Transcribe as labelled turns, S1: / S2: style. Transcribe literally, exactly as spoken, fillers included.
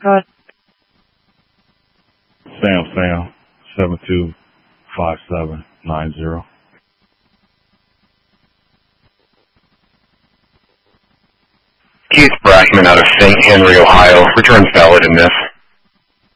S1: Good.
S2: Sam Sam, seven two five seven nine zero.
S3: Keith Brackman out of Saint Henry, Ohio, returns valid in this.